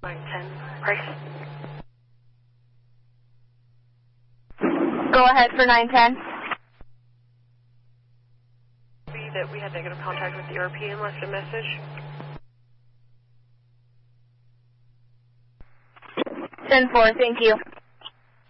910, price. Go ahead for 910. That we had negative contact with the European, left a message. 10-4, thank you.